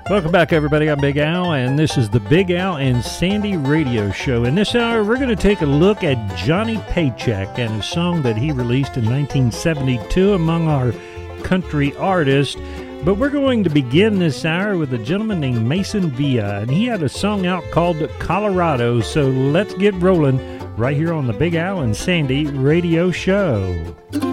Welcome back, everybody. I'm Big Al, and this is the Big Al and Sandy radio show. In this hour, we're going to take a look at Johnny Paycheck and a song that he released in 1972 among our country artists. But we're going to begin this hour with a gentleman named Mason Villa, and he had a song out called Colorado. So let's get rolling right here on the Big Al and Sandy radio show.